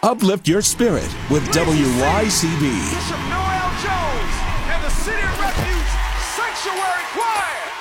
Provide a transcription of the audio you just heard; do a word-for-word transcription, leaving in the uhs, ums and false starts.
uplift your spirit with W Y C B. Bishop Noel Jones and the City of Refuge Sanctuary Choir.